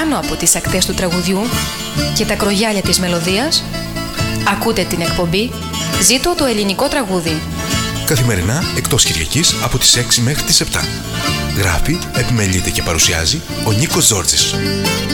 πάνω από τις ακτές του τραγουδιού και τα κρογιάλια της μελωδίας, ακούτε την εκπομπή «Ζήτω το ελληνικό τραγούδι». Καθημερινά εκτός Κυριακής από τις 6 μέχρι τις 7. Γράφει, επιμελείται και παρουσιάζει ο Νίκος Ζόρτζης.